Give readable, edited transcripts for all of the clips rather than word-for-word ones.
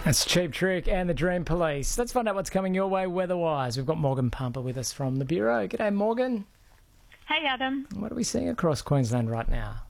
That's Cheap Trick and the Dream Police. Let's find out what's coming your way weather-wise. We've got Morgan Pumper with us from the Bureau. G'day, Morgan. Hey, Adam. What are we seeing across Queensland right now?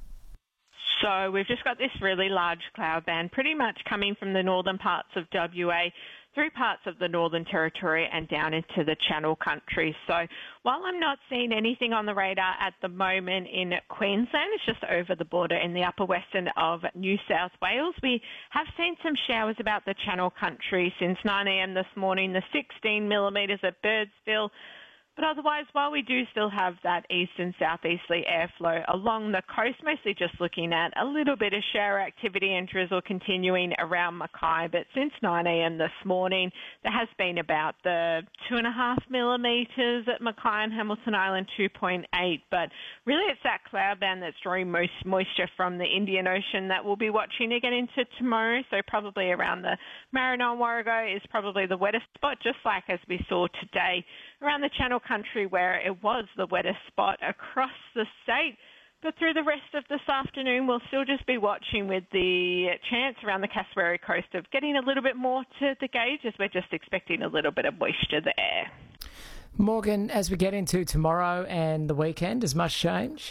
So we've just got this really large cloud band pretty much coming from the northern parts of WA through parts of the Northern Territory and down into the Channel country. So while I'm not seeing anything on the radar at the moment in Queensland, it's just over the border in the upper western of New South Wales. We have seen some showers about the Channel country since 9 a.m. this morning, the 16 millimetres at Birdsville. But otherwise, while we do still have that east and southeasterly airflow along the coast, mostly just looking at a little bit of shower activity and drizzle continuing around Mackay. But since 9 a.m. this morning, there has been about the 2.5 millimetres at Mackay and Hamilton Island, 2.8. But really, it's that cloud band that's drawing most moisture from the Indian Ocean that we'll be watching again into tomorrow. So probably around the Maribyrnong Warrego is probably the wettest spot, just like as we saw today around the Channel country where it was the wettest spot across the state. But through the rest of this afternoon, we'll still just be watching with the chance around the Cassowary coast of getting a little bit more to the gauge as we're just expecting a little bit of moisture there. Morgan, as we get into tomorrow and the weekend, has much change?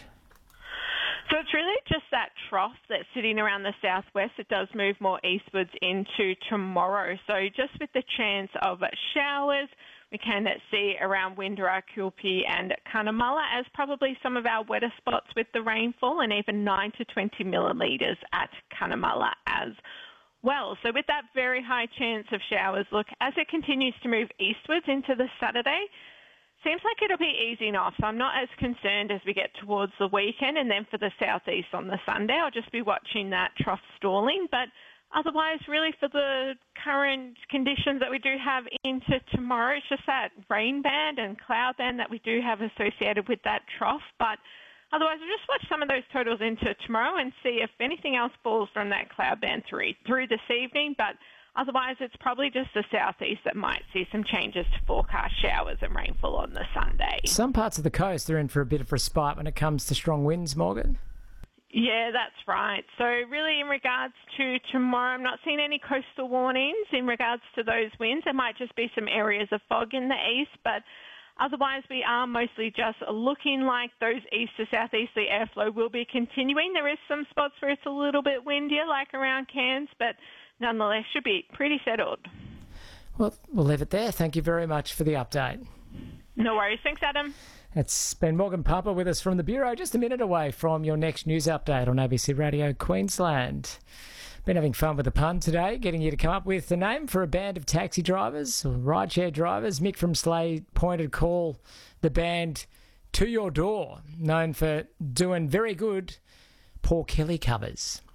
So it's really just that trough that's sitting around the southwest. It does move more eastwards into tomorrow. So just with the chance of showers, we can see around Windurra, Quilpie and Cunnamulla as probably some of our wetter spots with the rainfall, and even 9 to 20 millimetres at Cunnamulla as well. So with that very high chance of showers, look, as it continues to move eastwards into the Saturday, seems like it'll be easing off. So I'm not as concerned as we get towards the weekend. And then for the southeast on the Sunday, I'll just be watching that trough stalling. But otherwise, really for the current conditions that we do have into tomorrow, it's just that rain band and cloud band that we do have associated with that trough. But otherwise, we'll just watch some of those totals into tomorrow and see if anything else falls from that cloud band through this evening. But otherwise, it's probably just the southeast that might see some changes to forecast showers and rainfall on the Sunday. Some parts of the coast are in for a bit of respite when it comes to strong winds, Morgan. Yeah, that's right. So really in regards to tomorrow, I'm not seeing any coastal warnings in regards to those winds. There might just be some areas of fog in the east, but otherwise we are mostly just looking like those east to southeasterly airflow will be continuing. There is some spots where it's a little bit windier, like around Cairns, but nonetheless should be pretty settled. Well, we'll leave it there. Thank you very much for the update. No worries. Thanks, Adam. It's been Morgan Pumper with us from the Bureau, just a minute away from your next news update on ABC Radio Queensland. Been having fun with the pun today, getting you to come up with the name for a band of taxi drivers or rideshare drivers. Mick from Slade pointed call the band To Your Door, known for doing very good Paul Kelly covers.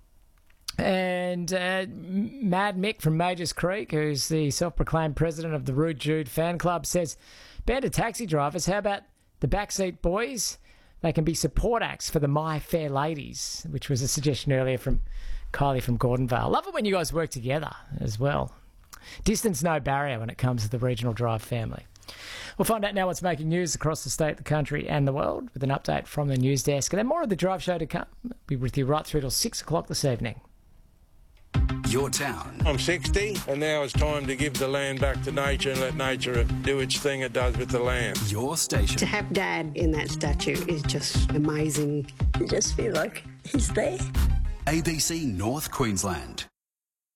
And Mad Mick from Majors Creek, who's the self-proclaimed president of the Rude Jude fan club, says, band of taxi drivers, how about the Backseat Boys? They can be support acts for the My Fair Ladies, which was a suggestion earlier from Kylie from Gordonvale. Love it when you guys work together as well. Distance no barrier when it comes to the Regional Drive family. We'll find out now what's making news across the state, the country and the world with an update from the news desk. And then more of the Drive Show to come. We'll be with you right through till 6 o'clock this evening. Your town. I'm 60 and now it's time to give the land back to nature and let nature do its thing it does with the land. Your station. To have Dad in that statue is just amazing. You just feel like he's there. ABC North Queensland.